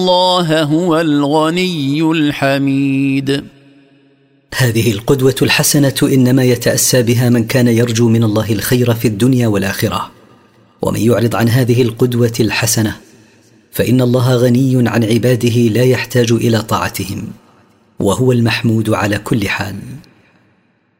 الله هو الغني الحميد. هذه القدوة الحسنة إنما يتأسى بها من كان يرجو من الله الخير في الدنيا والآخرة، ومن يعرض عن هذه القدوة الحسنة فإن الله غني عن عباده لا يحتاج إلى طاعتهم، وهو المحمود على كل حال.